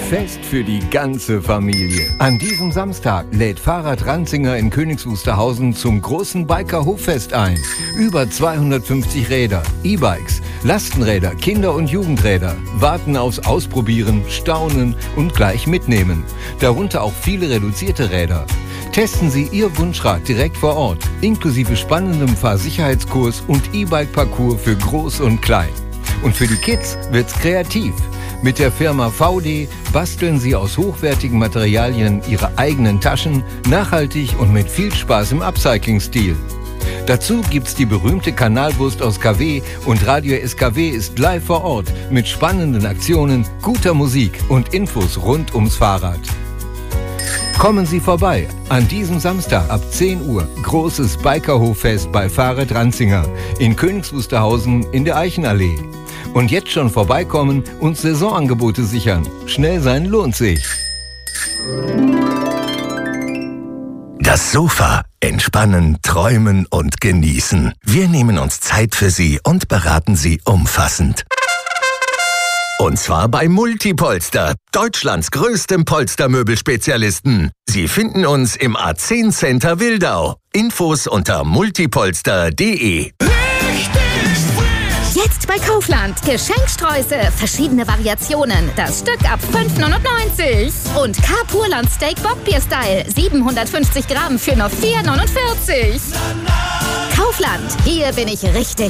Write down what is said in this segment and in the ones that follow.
Fest für die ganze Familie. An diesem Samstag lädt Fahrrad Ranzinger in Königs Wusterhausen zum großen Biker-Hoffest ein. Über 250 Räder, E-Bikes, Lastenräder, Kinder- und Jugendräder warten aufs Ausprobieren, Staunen und gleich mitnehmen. Darunter auch viele reduzierte Räder. Testen Sie Ihr Wunschrad direkt vor Ort, inklusive spannendem Fahrsicherheitskurs und E-Bike-Parcours für Groß und Klein. Und für die Kids wird's kreativ. Mit der Firma VD basteln Sie aus hochwertigen Materialien Ihre eigenen Taschen, nachhaltig und mit viel Spaß im Upcycling-Stil. Dazu gibt's die berühmte Kanalwurst aus KW und Radio SKW ist live vor Ort mit spannenden Aktionen, guter Musik und Infos rund ums Fahrrad. Kommen Sie vorbei. An diesem Samstag ab 10 Uhr. Großes Biker-Hoffest bei Fahrrad Ranzinger in Königs Wusterhausen in der Eichenallee. Und jetzt schon vorbeikommen und Saisonangebote sichern. Schnell sein lohnt sich. Das Sofa. Entspannen, träumen und genießen. Wir nehmen uns Zeit für Sie und beraten Sie umfassend. Und zwar bei Multipolster, Deutschlands größtem Polstermöbelspezialisten. Sie finden uns im A10 Center Wildau. Infos unter multipolster.de. Jetzt bei Kaufland. Geschenksträuße, verschiedene Variationen. Das Stück ab 5,99. Und K-Purland Steak Bockbier-Style. 750 Gramm für nur 4,49. Kaufland. Hier bin ich richtig.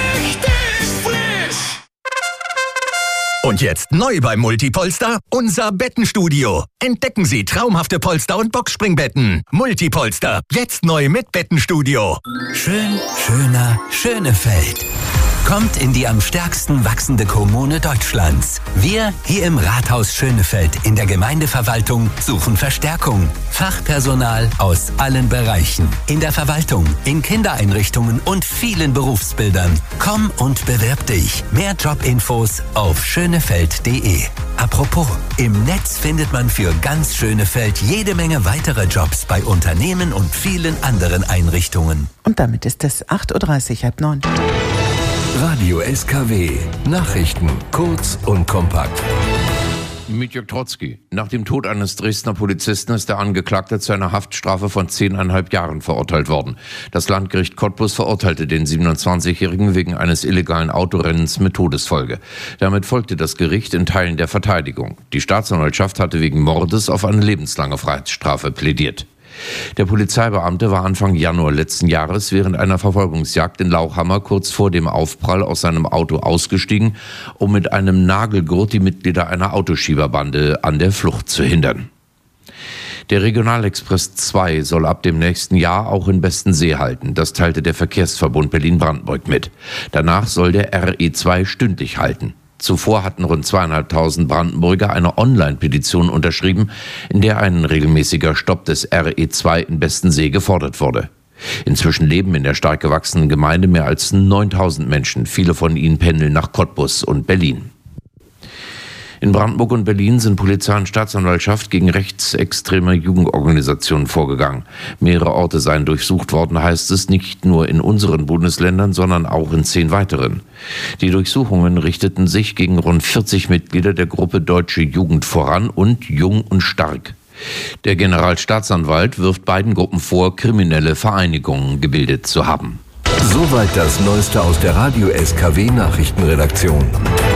Und jetzt neu bei Multipolster, unser Bettenstudio. Entdecken Sie traumhafte Polster- und Boxspringbetten. Multipolster, jetzt neu mit Bettenstudio. Schön, schöner, Schönefeld. Kommt in die am stärksten wachsende Kommune Deutschlands. Wir hier im Rathaus Schönefeld in der Gemeindeverwaltung suchen Verstärkung. Fachpersonal aus allen Bereichen. In der Verwaltung, in Kindereinrichtungen und vielen Berufsbildern. Komm und bewirb dich. Mehr Jobinfos auf schönefeld.de. Apropos, im Netz findet man für ganz Schönefeld jede Menge weitere Jobs bei Unternehmen und vielen anderen Einrichtungen. Und damit ist es 8.30 Uhr, 8:30. Radio SKW. Nachrichten kurz und kompakt. Mit Jörg Trotzki. Nach dem Tod eines Dresdner Polizisten ist der Angeklagte zu einer Haftstrafe von 10,5 Jahren verurteilt worden. Das Landgericht Cottbus verurteilte den 27-Jährigen wegen eines illegalen Autorennens mit Todesfolge. Damit folgte das Gericht in Teilen der Verteidigung. Die Staatsanwaltschaft hatte wegen Mordes auf eine lebenslange Freiheitsstrafe plädiert. Der Polizeibeamte war Anfang Januar letzten Jahres während einer Verfolgungsjagd in Lauchhammer kurz vor dem Aufprall aus seinem Auto ausgestiegen, um mit einem Nagelgurt die Mitglieder einer Autoschieberbande an der Flucht zu hindern. Der Regionalexpress 2 soll ab dem nächsten Jahr auch in Bestensee halten. Das teilte der Verkehrsverbund Berlin-Brandenburg mit. Danach soll der RE2 stündlich halten. Zuvor hatten rund 2.500 Brandenburger eine Online-Petition unterschrieben, in der ein regelmäßiger Stopp des RE2 in Bestensee gefordert wurde. Inzwischen leben in der stark gewachsenen Gemeinde mehr als 9.000 Menschen. Viele von ihnen pendeln nach Cottbus und Berlin. In Brandenburg und Berlin sind Polizei und Staatsanwaltschaft gegen rechtsextreme Jugendorganisationen vorgegangen. Mehrere Orte seien durchsucht worden, heißt es, nicht nur in unseren Bundesländern, sondern auch in 10 weiteren. Die Durchsuchungen richteten sich gegen rund 40 Mitglieder der Gruppe Deutsche Jugend voran und Jung und Stark. Der Generalstaatsanwalt wirft beiden Gruppen vor, kriminelle Vereinigungen gebildet zu haben. Soweit das Neueste aus der Radio SKW Nachrichtenredaktion.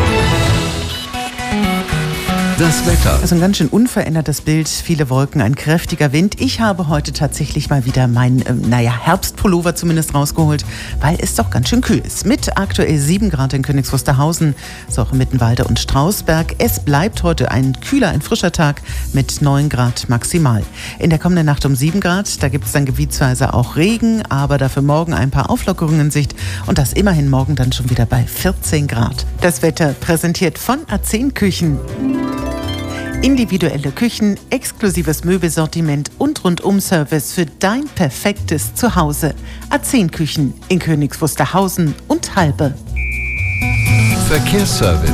Das Wetter. Also ein ganz schön unverändertes Bild, viele Wolken, ein kräftiger Wind. Ich habe heute tatsächlich mal wieder meinen, Herbstpullover zumindest rausgeholt, weil es doch ganz schön kühl ist. Mit aktuell 7 Grad in Königs Wusterhausen, so auch in Mittenwalde und Strausberg. Es bleibt heute ein frischer Tag mit 9 Grad maximal. In der kommenden Nacht um 7 Grad, da gibt es dann gebietsweise auch Regen, aber dafür morgen ein paar Auflockerungen in Sicht und das immerhin morgen dann schon wieder bei 14 Grad. Das Wetter präsentiert von A10 Küchen. Individuelle Küchen, exklusives Möbelsortiment und Rundum-Service für dein perfektes Zuhause. A10 Küchen in Königs Wusterhausen und Halbe. Verkehrsservice.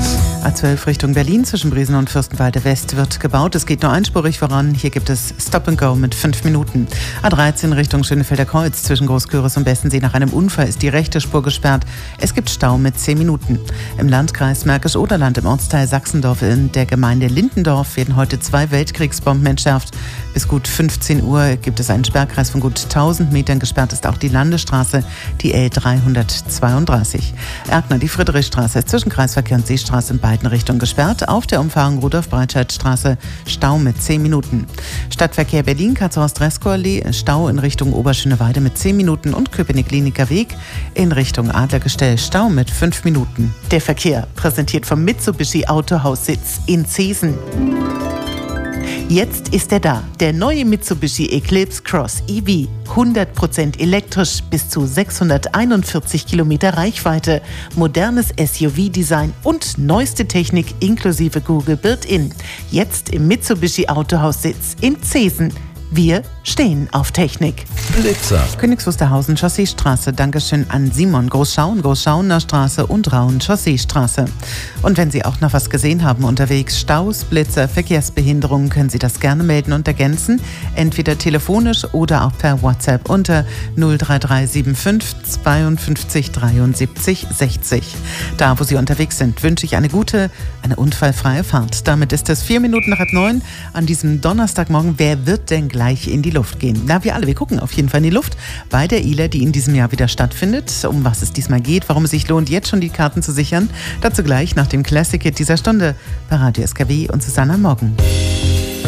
A12 Richtung Berlin zwischen Briesen und Fürstenwalde West wird gebaut. Es geht nur einspurig voran. Hier gibt es Stop and Go mit 5 Minuten. A13 Richtung Schönefelder Kreuz zwischen Großküritz und Bessensee. Nach einem Unfall ist die rechte Spur gesperrt. Es gibt Stau mit 10 Minuten. Im Landkreis Märkisch-Oderland im Ortsteil Sachsendorf in der Gemeinde Lindendorf werden heute 2 Weltkriegsbomben entschärft. Bis gut 15 Uhr gibt es einen Sperrkreis von gut 1000 Metern. Gesperrt ist auch die Landesstraße, die L332. Erkner, die Friedrichstraße ist zwischen Kreisverkehr und Seestraße in beiden Richtungen gesperrt. Auf der Umfahrung Rudolf-Breitscheid-Straße Stau mit 10 Minuten. Stadtverkehr Berlin, Katzhorst-Dreskow-Allee, Stau in Richtung Oberschöneweide mit 10 Minuten und Köpenick-Kliniker Weg in Richtung Adlergestell Stau mit 5 Minuten. Der Verkehr präsentiert vom Mitsubishi Autohaussitz in Zeesen. Jetzt ist er da, der neue Mitsubishi Eclipse Cross EV. 100% elektrisch, bis zu 641 Kilometer Reichweite, modernes SUV-Design und neueste Technik inklusive Google Built-In. Jetzt im Mitsubishi Autohaussitz in Zeesen. Wir stehen auf Technik. Blitzer. Königs Wusterhausen Chausseestraße. Dankeschön an Simon. Großschauen, Großschauener Straße und Rauen Chausseestraße. Und wenn Sie auch noch was gesehen haben unterwegs, Staus, Blitzer, Verkehrsbehinderungen, können Sie das gerne melden und ergänzen. Entweder telefonisch oder auch per WhatsApp unter 03375 52 73 60. Da, wo Sie unterwegs sind, wünsche ich eine gute, eine unfallfreie Fahrt. Damit ist es 4 Minuten nach 8:09 an diesem Donnerstagmorgen. Wer wird denn gleich in die Luft gehen? Na, wir alle, wir gucken auf jeden Fall in die Luft bei der ILA, die in diesem Jahr wieder stattfindet. Um was es diesmal geht, warum es sich lohnt, jetzt schon die Karten zu sichern. Dazu gleich nach dem Classic-Hit dieser Stunde bei Radio SKW und Susanna Morgen.